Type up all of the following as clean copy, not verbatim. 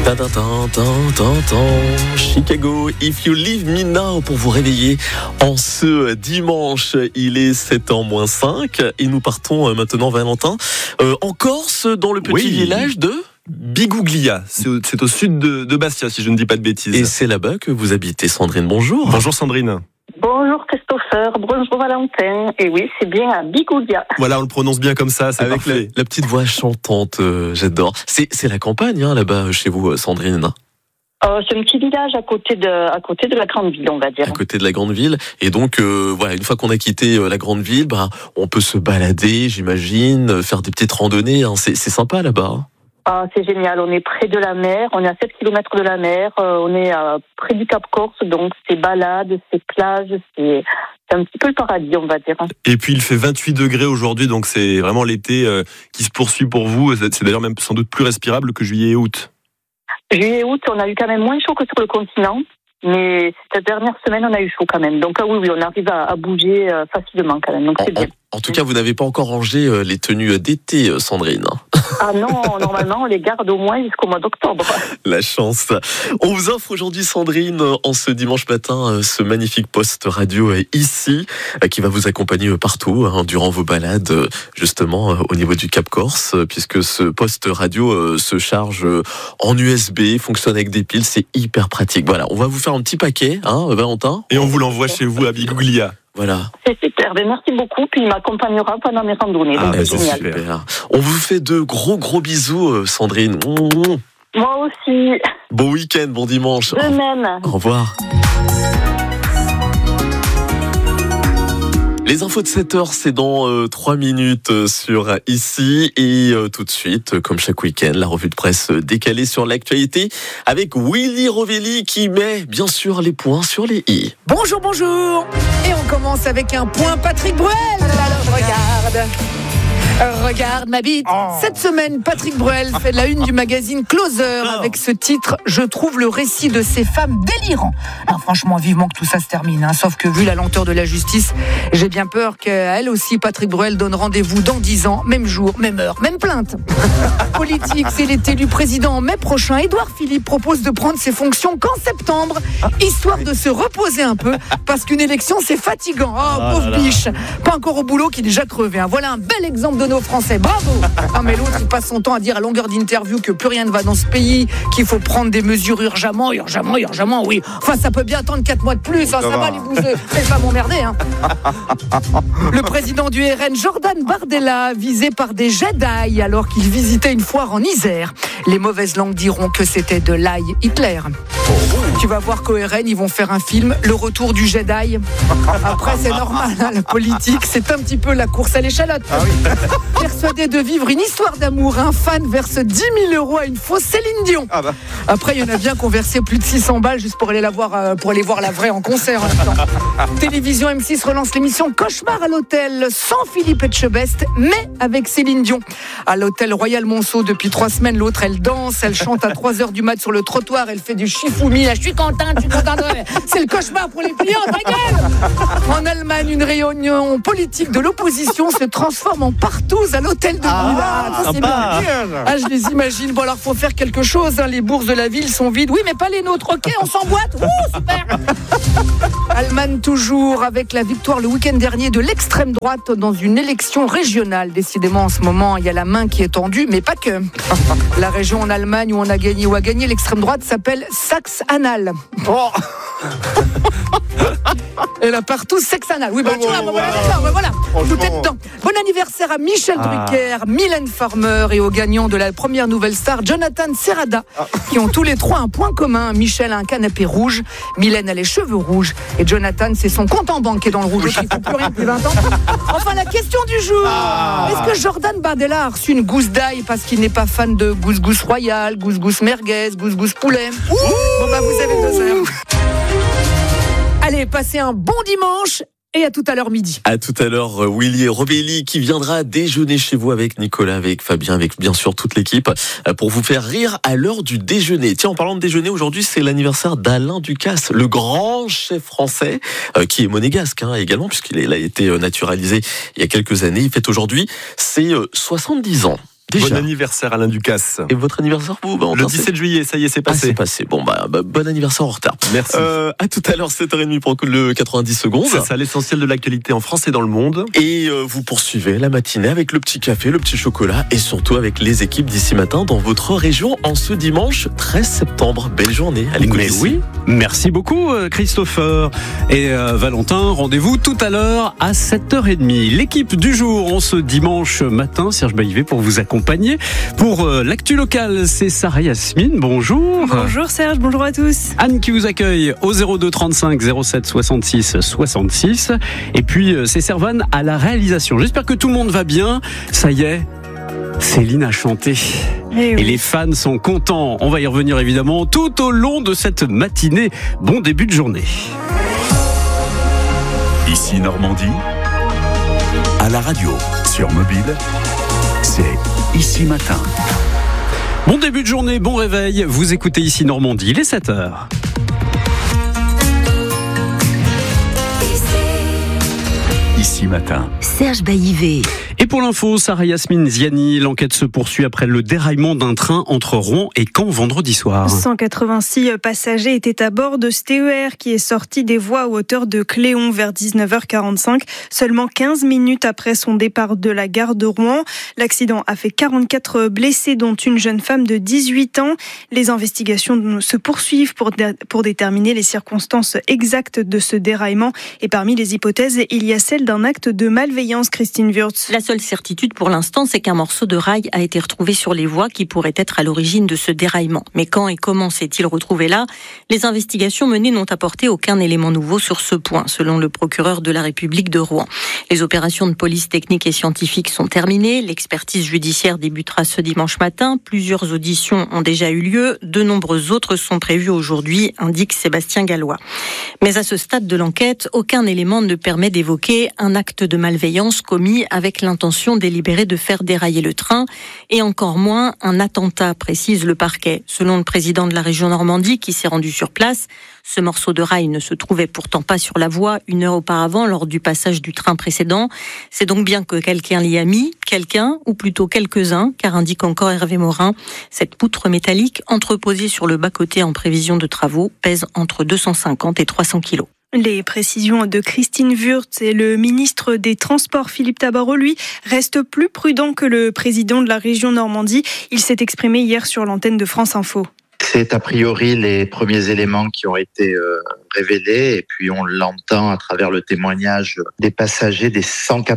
Chicago, If You Leave Me Now pour vous réveiller en ce dimanche. Il est 7h-5 et nous partons maintenant, Valentin, en Corse, dans le petit village de Biguglia. C'est au sud de Bastia, si je ne dis pas de bêtises. Et c'est là-bas que vous habitez, Sandrine. Bonjour. Bonjour Sandrine. Bonjour Christopher, bonjour Valentin. Et oui, c'est bien à Biguglia. Voilà, on le prononce bien comme ça, c'est avec parfait. La petite voix chantante, j'adore. C'est la campagne, là-bas, chez vous, Sandrine. C'est un petit village à côté de la grande ville, on va dire. À côté de la grande ville. Et donc, voilà, une fois qu'on a quitté la grande ville, on peut se balader, j'imagine, faire des petites randonnées. C'est sympa là-bas. Ah, c'est génial, on est près de la mer, on est à 7 km de la mer, on est près du Cap Corse, donc c'est balades, c'est plages, c'est un petit peu le paradis, on va dire. Et puis il fait 28 degrés aujourd'hui, donc c'est vraiment l'été qui se poursuit pour vous. C'est d'ailleurs même sans doute plus respirable que juillet et août. Juillet et août, on a eu quand même moins chaud que sur le continent, mais cette dernière semaine, on a eu chaud quand même. Donc oui, on arrive à bouger facilement quand même, donc c'est bien. En tout cas, vous n'avez pas encore rangé les tenues d'été, Sandrine. Ah non, normalement, on les garde au moins jusqu'au mois d'octobre. La chance. On vous offre aujourd'hui, Sandrine, en ce dimanche matin, ce magnifique poste radio ici, qui va vous accompagner partout, durant vos balades, justement, au niveau du Cap Corse, puisque ce poste radio se charge en USB, fonctionne avec des piles, c'est hyper pratique. Voilà, on va vous faire un petit paquet, Valentin. Et on vous l'envoie chez vous à Biguglia. Voilà. C'est super, merci beaucoup, puis il m'accompagnera pendant mes randonnées, donc c'est génial. Super. On vous fait de gros bisous, Sandrine. Moi aussi. Bon week-end, bon dimanche. De même. Au revoir. Les infos de 7h, c'est dans 3 minutes sur ici. Et tout de suite, comme chaque week-end, la revue de presse décalée sur l'actualité avec Willy Rovelli qui met bien sûr les points sur les i. Bonjour. Et on commence avec un point Patrick Bruel. Alors regarde ma bite. Cette semaine, Patrick Bruel fait la une du magazine Closer avec ce titre « Je trouve le récit de ces femmes délirant ». Alors franchement, vivement que tout ça se termine. Sauf que vu la lenteur de la justice, j'ai bien peur qu'elle aussi, Patrick Bruel, donne rendez-vous dans 10 ans, même jour, même heure, même plainte. Politique, c'est l'été du président en mai prochain. Édouard Philippe propose de prendre ses fonctions qu'en septembre, histoire de se reposer un peu, parce qu'une élection, c'est fatigant. Pauvre biche. Pas encore au boulot qui est déjà crevé. Voilà un bel exemple de nos Français, bravo. Mais l'autre, il passe son temps à dire à longueur d'interview que plus rien ne va dans ce pays, qu'il faut prendre des mesures urgemment, oui. Enfin, ça peut bien attendre 4 mois de plus, ça va les bouseux. Faites pas m'emmerder. Le président du RN, Jordan Bardella, visé par des Jedi alors qu'il visitait une foire en Isère. Les mauvaises langues diront que c'était de l'ail Hitler. Tu vas voir qu'au RN, ils vont faire un film, Le Retour du Jedi. Après, c'est normal, la politique, c'est un petit peu la course à l'échalote. Persuadé de vivre une histoire d'amour, un fan verse 10 000 € à une fausse Céline Dion. Après, il y en a bien qui ont versé plus de 600 balles juste pour aller voir la vraie en concert. Télévision M6 relance l'émission Cauchemar à l'hôtel sans Philippe Etchebest, mais avec Céline Dion. À l'hôtel Royal Monceau, depuis 3 semaines, l'autre, elle danse, elle chante à 3h du mat sur le trottoir, elle fait du chifoumi. Je suis contente. C'est le cauchemar pour les clients, ta gueule. En Allemagne, une réunion politique de l'opposition se transforme en partouze à l'hôtel de ville. Je les imagine. Bon, alors, faut faire quelque chose. Les bourses de la ville sont vides. Oui, mais pas les nôtres. Ok, on s'emboîte. Super. Allemagne toujours, avec la victoire le week-end dernier de l'extrême droite dans une élection régionale. Décidément, en ce moment, il y a la main qui est tendue, mais pas que. La région en Allemagne où a gagné l'extrême droite s'appelle Saxe-Anhalt. Et là, partout, sexe anal. Oui, voilà. Tout est dedans. Bon anniversaire à Michel Drucker, Mylène Farmer et aux gagnants de la première nouvelle star, Jonathan Serrada, qui ont tous les 3 un point commun. Michel a un canapé rouge, Mylène a les cheveux rouges, et Jonathan, c'est son compte en banque qui est dans le rouge. Il ne faut plus rien depuis 20 ans. Enfin, la question du jour. Est-ce que Jordan Bardella a reçu une gousse d'ail parce qu'il n'est pas fan de gousgousse royale, gousgousse merguez, gousgousse poulet? Bon, vous avez 2 heures. Allez, passez un bon dimanche et à tout à l'heure midi. À tout à l'heure, Willy Rovelli qui viendra déjeuner chez vous avec Nicolas, avec Fabien, avec bien sûr toute l'équipe pour vous faire rire à l'heure du déjeuner. Tiens, en parlant de déjeuner, aujourd'hui c'est l'anniversaire d'Alain Ducasse, le grand chef français qui est monégasque également puisqu'il a été naturalisé il y a quelques années. Il fête aujourd'hui ses 70 ans. Déjà. Bon anniversaire Alain Ducasse. Et votre anniversaire, vous, Valentin? Le 17 juillet, ça y est, c'est passé. C'est passé. Bon, bon anniversaire en retard. Merci. À tout à l'heure, 7h30 pour le 90 secondes. C'est ça, l'essentiel de l'actualité en France et dans le monde. Et vous poursuivez la matinée avec le petit café, le petit chocolat et surtout avec les équipes d'ici matin dans votre région en ce dimanche 13 septembre. Belle journée à l'écoute. Mais oui, merci beaucoup Christopher et Valentin. Rendez-vous tout à l'heure à 7h30. L'équipe du jour en ce dimanche matin, Serge Baillivet pour vous accompagner. Pour l'actu locale, c'est Sarah Yasmine. Bonjour. Bonjour Serge, bonjour à tous. Anne qui vous accueille au 02 35 07 66 66. Et puis c'est Servan à la réalisation. J'espère que tout le monde va bien. Ça y est, Céline a chanté. Et les fans sont contents. On va y revenir évidemment tout au long de cette matinée. Bon début de journée. Ici Normandie, à la radio, sur mobile, c'est Ici Matin. Bon début de journée, bon réveil. Vous écoutez Ici Normandie, il est 7h. Ici Matin. Serge Baillivet. Et pour l'info, Sarah Yasmine Ziani, l'enquête se poursuit après le déraillement d'un train entre Rouen et Caen vendredi soir. 186 passagers étaient à bord de ce TER qui est sorti des voies à hauteur de Cléon vers 19h45, seulement 15 minutes après son départ de la gare de Rouen. L'accident a fait 44 blessés, dont une jeune femme de 18 ans. Les investigations se poursuivent pour déterminer les circonstances exactes de ce déraillement. Et parmi les hypothèses, il y a celle d'un acte de malveillance, Christine Wurtz. La seule certitude pour l'instant, c'est qu'un morceau de rail a été retrouvé sur les voies qui pourrait être à l'origine de ce déraillement. Mais quand et comment s'est-il retrouvé là ? Les investigations menées n'ont apporté aucun élément nouveau sur ce point, selon le procureur de la République de Rouen. Les opérations de police technique et scientifique sont terminées. L'expertise judiciaire débutera ce dimanche matin. Plusieurs auditions ont déjà eu lieu. De nombreuses autres sont prévues aujourd'hui, indique Sébastien Gallois. Mais à ce stade de l'enquête, aucun élément ne permet d'évoquer un acte de malveillance commis avec l'intention délibérée de faire dérailler le train et encore moins un attentat, précise le parquet. Selon le président de la région Normandie qui s'est rendu sur place, ce morceau de rail ne se trouvait pourtant pas sur la voie 1 heure auparavant lors du passage du train précédent. C'est donc bien que quelqu'un l'y a mis, quelqu'un ou plutôt quelques-uns, car indique encore Hervé Morin, cette poutre métallique entreposée sur le bas-côté en prévision de travaux pèse entre 250 et 300 kilos. Les précisions de Christine Wurtz et le ministre des Transports Philippe Tabarot, lui, reste plus prudent que le président de la région Normandie. Il s'est exprimé hier sur l'antenne de France Info. C'est a priori les premiers éléments qui ont été révélés et puis on l'entend à travers le témoignage des passagers, des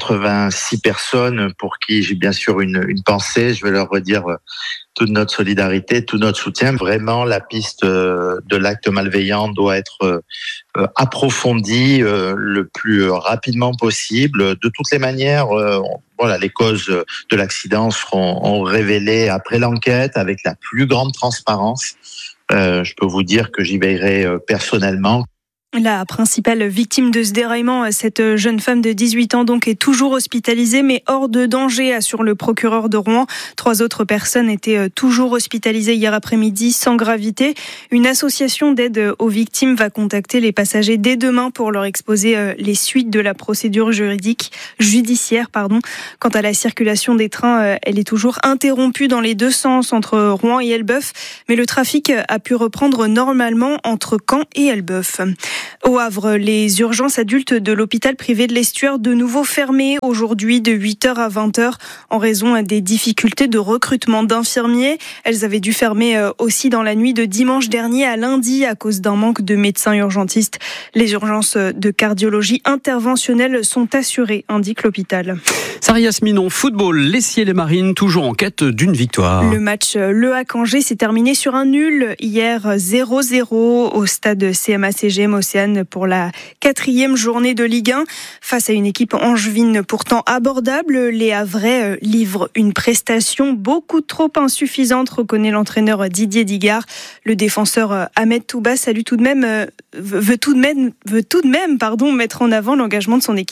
186 personnes pour qui j'ai bien sûr une pensée. Je vais leur redire toute notre solidarité, tout notre soutien. Vraiment, la piste de l'acte malveillant doit être approfondie le plus rapidement possible. De toutes les manières, voilà, les causes de l'accident seront révélées après l'enquête avec la plus grande transparence. Je peux vous dire que j'y veillerai personnellement. La principale victime de ce déraillement, cette jeune femme de 18 ans, donc, est toujours hospitalisée, mais hors de danger, assure le procureur de Rouen. 3 autres personnes étaient toujours hospitalisées hier après-midi, sans gravité. Une association d'aide aux victimes va contacter les passagers dès demain pour leur exposer les suites de la procédure judiciaire. Quant à la circulation des trains, elle est toujours interrompue dans les deux sens entre Rouen et Elbeuf, mais le trafic a pu reprendre normalement entre Caen et Elbeuf. Au Havre, les urgences adultes de l'hôpital privé de l'Estuaire de nouveau fermées aujourd'hui de 8h à 20h en raison des difficultés de recrutement d'infirmiers. Elles avaient dû fermer aussi dans la nuit de dimanche dernier à lundi à cause d'un manque de médecins urgentistes. Les urgences de cardiologie interventionnelle sont assurées, indique l'hôpital. Sarah Yasmine, en football, les Ciels et Marines toujours en quête d'une victoire. Le match Le Hack-Angers s'est terminé sur un nul hier 0-0 au stade CMA-CGM Océane pour la 4e journée de Ligue 1. Face à une équipe angevine pourtant abordable, les Havrais livrent une prestation beaucoup trop insuffisante, reconnaît l'entraîneur Didier Digard. Le défenseur Ahmed Touba veut tout de même mettre en avant l'engagement de son équipe.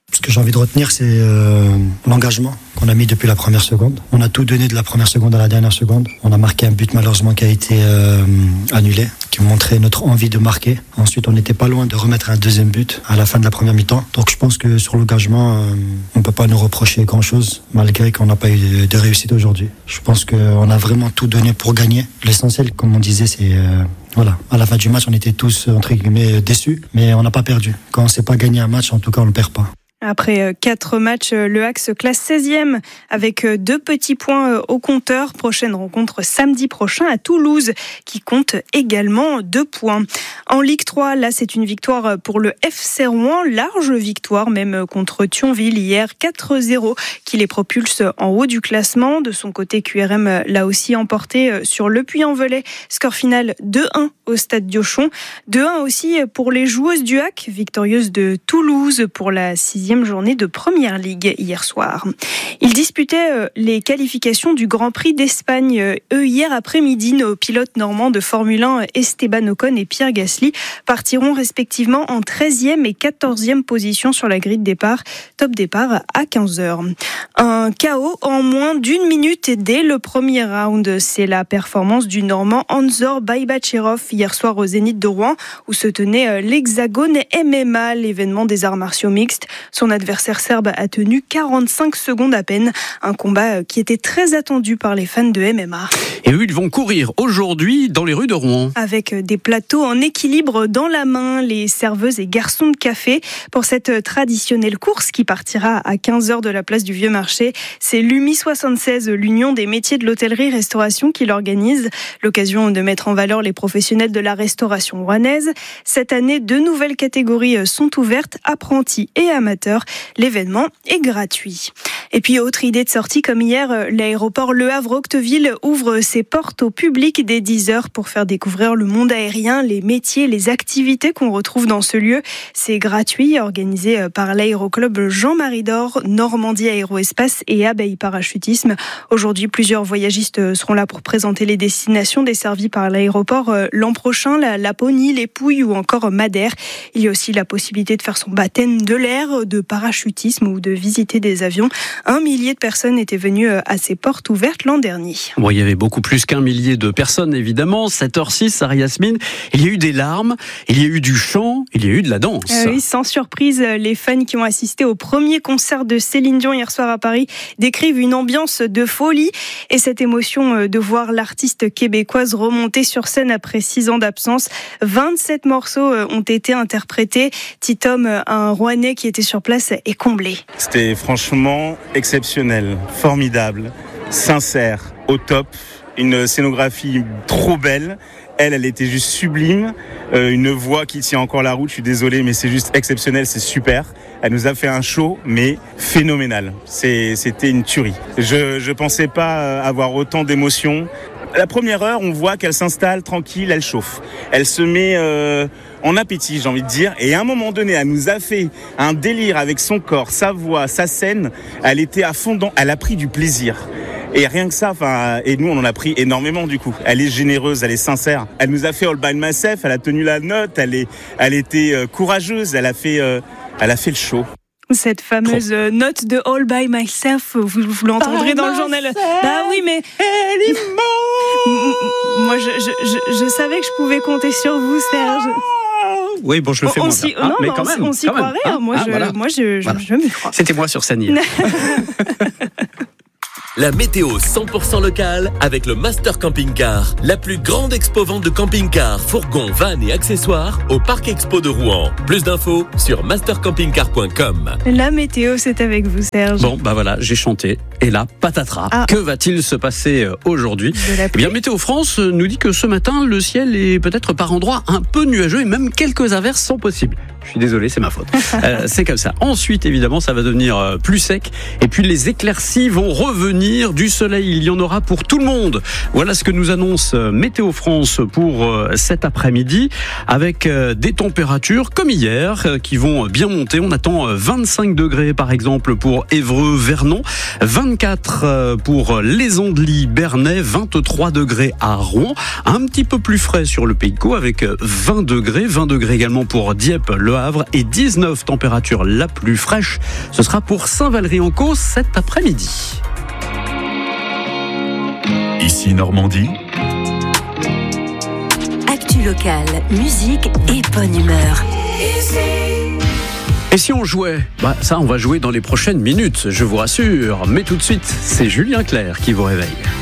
Ce que j'ai envie de retenir, c'est l'engagement qu'on a mis depuis la première seconde. On a tout donné de la première seconde à la dernière seconde. On a marqué un but malheureusement qui a été annulé, qui montrait notre envie de marquer. Ensuite, on n'était pas loin de remettre un deuxième but à la fin de la première mi-temps. Donc je pense que sur l'engagement, on ne peut pas nous reprocher grand-chose, malgré qu'on n'a pas eu de réussite aujourd'hui. Je pense qu'on a vraiment tout donné pour gagner. L'essentiel, comme on disait, c'est... Voilà, à la fin du match, on était tous, entre guillemets, déçus, mais on n'a pas perdu. Quand on ne sait pas gagner un match, en tout cas, on ne le perd pas. Après 4 matchs, le HAC se classe 16e avec 2 petits points au compteur. Prochaine rencontre samedi prochain à Toulouse qui compte également 2 points. En Ligue 3, là c'est une victoire pour le FC Rouen, large victoire même contre Thionville hier 4-0 qui les propulse en haut du classement. De son côté, QRM l'a aussi emporté sur Le Puy-en-Velay. Score final 2-1 au stade Diochon. 2-1 aussi pour les joueuses du HAC, victorieuses de Toulouse pour la 6e journée de Première Ligue hier soir. Ils disputaient les qualifications du Grand Prix d'Espagne. Hier après-midi, nos pilotes normands de Formule 1, Esteban Ocon et Pierre Gasly, partiront respectivement en 13e et 14e position sur la grille de départ. Top départ à 15h. Un chaos en moins d'1 minute dès le premier round. C'est la performance du Normand Anzor Baybacherov hier soir au Zénith de Rouen où se tenait l'Hexagone MMA, l'événement des arts martiaux mixtes. Son adversaire serbe a tenu 45 secondes à peine. Un combat qui était très attendu par les fans de MMA. Et eux, ils vont courir aujourd'hui dans les rues de Rouen. Avec des plateaux en équilibre dans la main, les serveuses et garçons de café pour cette traditionnelle course qui partira à 15h de la place du Vieux-Marché. C'est l'UMI 76, l'Union des métiers de l'hôtellerie-restauration qui l'organise. L'occasion de mettre en valeur les professionnels de la restauration rouennaise. Cette année, 2 nouvelles catégories sont ouvertes, apprentis et amateurs. L'événement est gratuit. Et puis, autre idée de sortie, comme hier, l'aéroport Le Havre-Octeville ouvre ses portes au public dès 10h pour faire découvrir le monde aérien, les métiers, les activités qu'on retrouve dans ce lieu. C'est gratuit, organisé par l'aéroclub Jean-Marie d'Or, Normandie Aéroespace et Abeille Parachutisme. Aujourd'hui, plusieurs voyagistes seront là pour présenter les destinations desservies par l'aéroport. L'an prochain, la Laponie, les Pouilles ou encore Madère. Il y a aussi la possibilité de faire son baptême de l'air, de parachutisme ou de visiter des avions. 1 millier de personnes étaient venues à ces portes ouvertes l'an dernier. Bon, il y avait beaucoup plus qu'1 millier de personnes, évidemment. 7h06, Sarah Yasmine. Il y a eu des larmes, il y a eu du chant, il y a eu de la danse. Oui, sans surprise, les fans qui ont assisté au premier concert de Céline Dion hier soir à Paris décrivent une ambiance de folie. Et cette émotion de voir l'artiste québécoise remonter sur scène après 6 ans d'absence. 27 morceaux ont été interprétés. Titom, un Rouennais qui était sur place, est comblé. C'était franchement exceptionnel, formidable, sincère, au top, une scénographie trop belle. Elle était juste sublime, une voix qui tient encore la route, je suis désolé, mais c'est juste exceptionnel, c'est super. Elle nous a fait un show, mais phénoménal. C'était une tuerie. Je pensais pas avoir autant d'émotions. La première heure, on voit qu'elle s'installe tranquille, elle chauffe. Elle se met en appétit, j'ai envie de dire. Et à un moment donné, elle nous a fait un délire avec son corps, sa voix, sa scène. Elle était à fond dedans, elle a pris du plaisir. Et rien que ça, et nous on en a pris énormément du coup. Elle est généreuse, elle est sincère. Elle nous a fait All by Myself, elle a tenu la note, elle était courageuse, elle a fait le show. Cette fameuse note de All by Myself, vous l'entendrez dans le journal. Bah oui, mais moi je savais que je pouvais compter sur vous, Serge. Oui, bon, je le fais moins bien. Mais quand même, on s'y croirait. Moi, je m'y crois. C'était moi sur scène hier. La météo 100% locale avec le Master Camping Car, la plus grande expo vente de camping-cars, fourgons, vannes et accessoires au Parc Expo de Rouen. Plus d'infos sur mastercampingcar.com. La météo, c'est avec vous, Serge. Bon, bah voilà, j'ai chanté. Et là, patatras. Que va-t-il se passer aujourd'hui ? Eh bien, Météo France nous dit que ce matin, le ciel est peut-être par endroits un peu nuageux et même quelques averses sont possibles. Je suis désolé, c'est ma faute. C'est comme ça. Ensuite, évidemment, ça va devenir plus sec. Et puis, les éclaircies vont revenir. Du soleil, il y en aura pour tout le monde. Voilà ce que nous annonce Météo France pour cet après-midi, avec des températures comme hier qui vont bien monter. On attend 25 degrés par exemple pour Évreux, Vernon, 24 pour Les Andelys, Bernay, 23 degrés à Rouen, un petit peu plus frais sur le Pays de Caux avec 20 degrés également pour Dieppe, Le Havre et 19 température la plus fraîche. Ce sera pour Saint-Valery-en-Causse cet après-midi. Ici Normandie. Actu locale, musique et bonne humeur. Et si on jouait ? Ça, on va jouer dans les prochaines minutes, je vous rassure. Mais tout de suite, c'est Julien Clerc qui vous réveille.